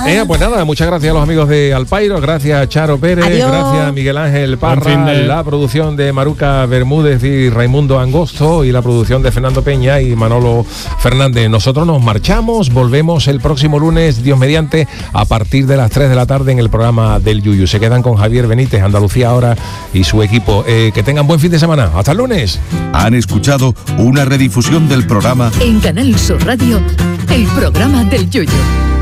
Pues nada, muchas gracias a los amigos de Alpairo, gracias a Charo Pérez, Adiós. gracias a Miguel Ángel Parra, la producción de Maruca Bermúdez y Raimundo Angosto y la producción de Fernando Peña y Manolo Fernández. Nosotros nos marchamos, volvemos el próximo lunes, Dios mediante, a partir de las 3 de la tarde en el programa del Yuyu. Se quedan con Javier Benítez, Andalucía Ahora y su equipo. Que tengan buen fin de semana. Hasta el lunes. Han escuchado una redifusión del programa En Canal Sur Radio, el programa del Yuyu.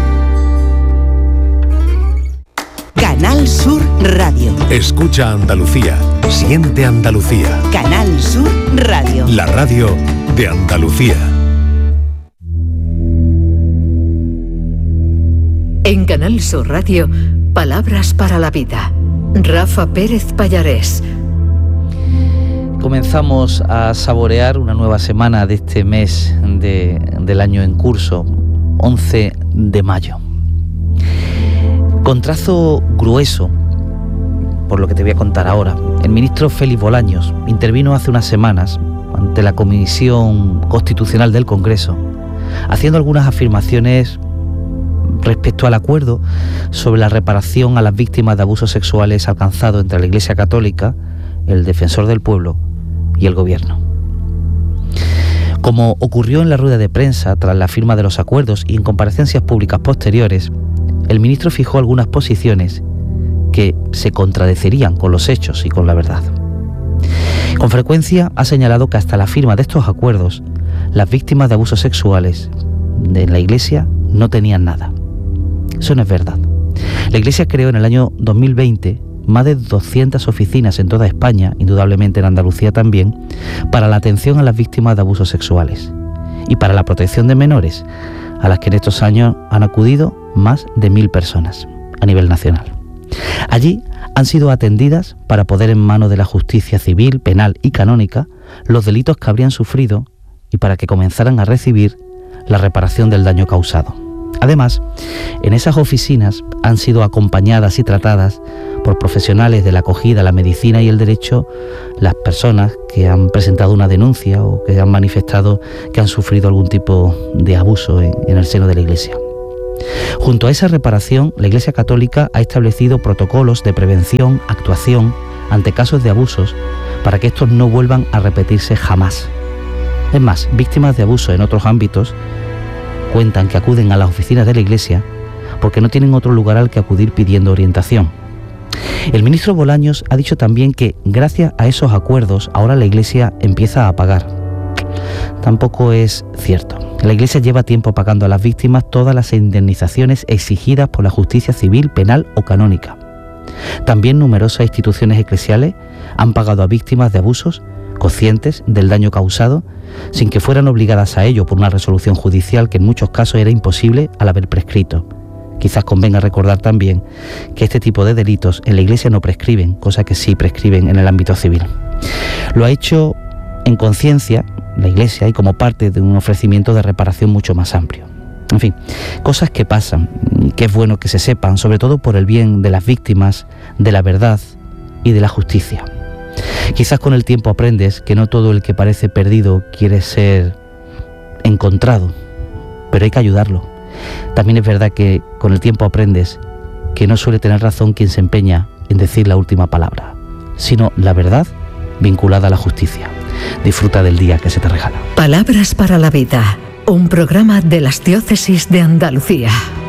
Canal Sur Radio. Escucha Andalucía, siente Andalucía. Canal Sur Radio. La radio de Andalucía. En Canal Sur Radio, palabras para la vida. Rafa Pérez Pallarés. Comenzamos a saborear una nueva semana de este mes del año en curso, 11 de mayo. Con trazo grueso, por lo que te voy a contar ahora, el ministro Félix Bolaños intervino hace unas semanas ante la Comisión Constitucional del Congreso, haciendo algunas afirmaciones respecto al acuerdo sobre la reparación a las víctimas de abusos sexuales alcanzado entre la Iglesia Católica, el Defensor del Pueblo y el Gobierno. Como ocurrió en la rueda de prensa tras la firma de los acuerdos y en comparecencias públicas posteriores, el ministro fijó algunas posiciones que se contradecirían con los hechos y con la verdad. Con frecuencia ha señalado que hasta la firma de estos acuerdos, las víctimas de abusos sexuales de la Iglesia no tenían nada. Eso no es verdad. La Iglesia creó en el año 2020 más de 200 oficinas en toda España, indudablemente en Andalucía también, para la atención a las víctimas de abusos sexuales y para la protección de menores, a las que en estos años han acudido más de 1.000 personas a nivel nacional. Allí han sido atendidas para poner en manos de la justicia civil, penal y canónica los delitos que habrían sufrido y para que comenzaran a recibir la reparación del daño causado. Además, en esas oficinas han sido acompañadas y tratadas por profesionales de la acogida, la medicina y el derecho las personas que han presentado una denuncia o que han manifestado que han sufrido algún tipo de abuso en el seno de la Iglesia. Junto a esa reparación, la Iglesia Católica ha establecido protocolos de prevención, actuación ante casos de abusos para que estos no vuelvan a repetirse jamás. Es más, víctimas de abuso en otros ámbitos cuentan que acuden a las oficinas de la Iglesia porque no tienen otro lugar al que acudir pidiendo orientación. El ministro Bolaños ha dicho también que gracias a esos acuerdos ahora la Iglesia empieza a pagar. Tampoco es cierto. La Iglesia lleva tiempo pagando a las víctimas todas las indemnizaciones exigidas por la justicia civil, penal o canónica. También numerosas instituciones eclesiales han pagado a víctimas de abusos conscientes del daño causado, sin que fueran obligadas a ello por una resolución judicial que en muchos casos era imposible al haber prescrito. Quizás convenga recordar también que este tipo de delitos en la Iglesia no prescriben, cosa que sí prescriben en el ámbito civil. Lo ha hecho en conciencia la Iglesia y como parte de un ofrecimiento de reparación mucho más amplio. En fin, cosas que pasan, que es bueno que se sepan, sobre todo por el bien de las víctimas, de la verdad y de la justicia. Quizás con el tiempo aprendes que no todo el que parece perdido quiere ser encontrado, pero hay que ayudarlo. También es verdad que con el tiempo aprendes que no suele tener razón quien se empeña en decir la última palabra, sino la verdad vinculada a la justicia. Disfruta del día que se te regala. Palabras para la vida, un programa de las diócesis de Andalucía.